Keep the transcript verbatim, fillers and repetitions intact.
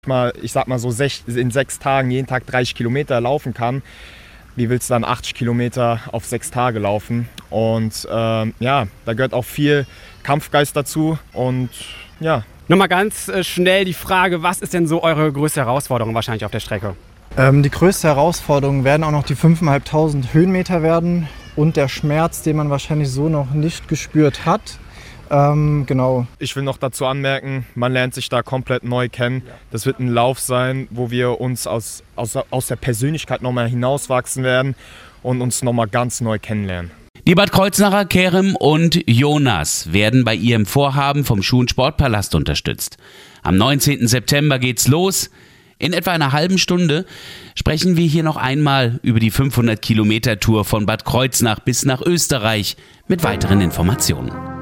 mal, ich sag mal so sech, in sechs Tagen jeden Tag dreißig Kilometer laufen kann, wie willst du dann achtzig Kilometer auf sechs Tage laufen? Und ähm, ja, da gehört auch viel Kampfgeist dazu und ja. Nochmal ganz äh, schnell die Frage, was ist denn so eure größte Herausforderung wahrscheinlich auf der Strecke? Ähm, die größte Herausforderung werden auch noch die fünftausendfünfhundert Höhenmeter werden und der Schmerz, den man wahrscheinlich so noch nicht gespürt hat. Ähm, genau. Ich will noch dazu anmerken, man lernt sich da komplett neu kennen. Das wird ein Lauf sein, wo wir uns aus, aus, aus der Persönlichkeit nochmal hinauswachsen werden und uns nochmal ganz neu kennenlernen. Die Bad Kreuznacher Kerem und Jonas werden bei ihrem Vorhaben vom Schuh- und Sportpalast unterstützt. Am neunzehnten September geht's los. In etwa einer halben Stunde sprechen wir hier noch einmal über die fünfhundert Kilometer Tour von Bad Kreuznach bis nach Österreich mit weiteren Informationen.